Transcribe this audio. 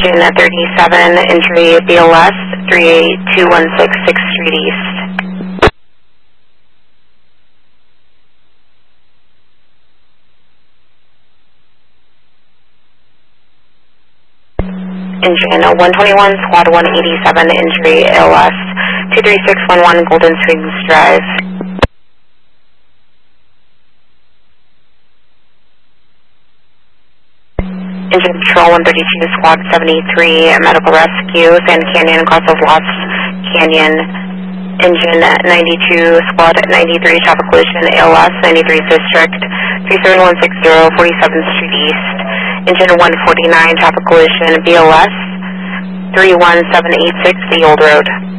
Engine at 37, injury BLS 38216 6th Street East. Engine 121, Squad 187, injury ALS 23611 Golden Springs Drive. Engine Patrol 132, Squad 73, medical rescue, Sand Canyon, across of Lost Canyon. Engine 92, Squad 93, traffic collision, ALS 93 District 37160 47th Street East. Engine 149, traffic collision, BLS 31786, the Old Road.